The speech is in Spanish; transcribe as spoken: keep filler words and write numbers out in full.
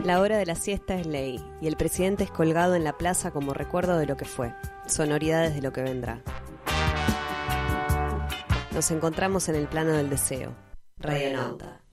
La hora de la siesta es ley, y el presidente es colgado en la plaza como recuerdo de lo que fue, sonoridades de lo que vendrá. Nos encontramos en el plano del deseo. Radionauta.